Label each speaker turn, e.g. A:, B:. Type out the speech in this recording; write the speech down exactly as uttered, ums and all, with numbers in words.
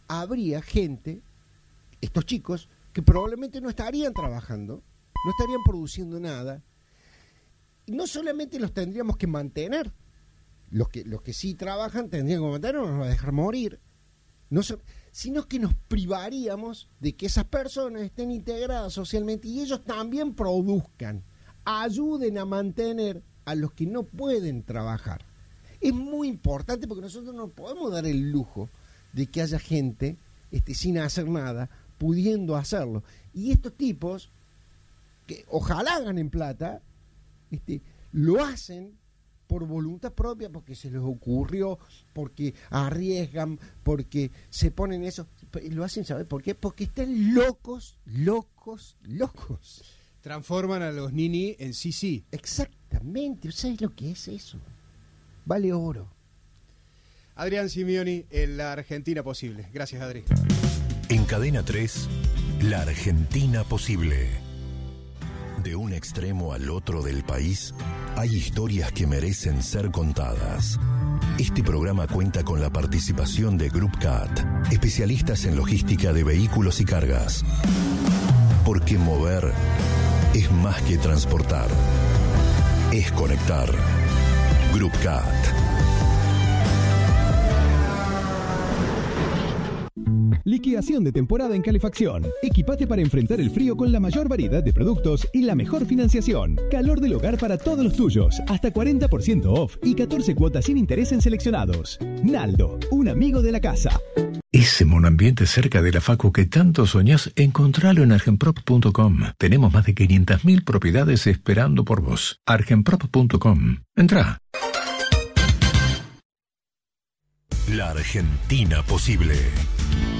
A: habría gente, estos chicos, que probablemente no estarían trabajando, no estarían produciendo nada. Y no solamente los tendríamos que mantener, los que, los que sí trabajan tendrían que mantener, no nos va a dejar morir, no so, sino que nos privaríamos de que esas personas estén integradas socialmente y ellos también produzcan, ayuden a mantener a los que no pueden trabajar. Es muy importante porque nosotros no podemos dar el lujo de que haya gente este, sin hacer nada, pudiendo hacerlo. Y estos tipos, que ojalá ganen plata, este, lo hacen por voluntad propia, porque se les ocurrió, porque arriesgan, porque se ponen eso. Lo hacen, ¿sabes por qué? Porque están locos, locos, locos.
B: Transforman a los nini en sí sí.
A: Exactamente, ¿sabes lo que es eso? Vale oro.
B: Adrián Simioni, en La Argentina Posible. Gracias, Adri.
C: En Cadena tres, La Argentina Posible. De un extremo al otro del país, hay historias que merecen ser contadas. Este programa cuenta con la participación de Group C A T, especialistas en logística de vehículos y cargas. Porque mover es más que transportar, es conectar. Group C A T.
D: Liquidación de temporada en calefacción. Equipate para enfrentar el frío con la mayor variedad de productos y la mejor financiación. Calor del hogar para todos los tuyos. Hasta cuarenta por ciento off y catorce cuotas sin interés en seleccionados. Naldo, un amigo de la casa.
E: Ese monoambiente cerca de la facu que tanto soñás, encontralo en argenprop punto com. Tenemos más de quinientas mil propiedades esperando por vos. argenprop punto com. Entrá.
C: La Argentina Posible.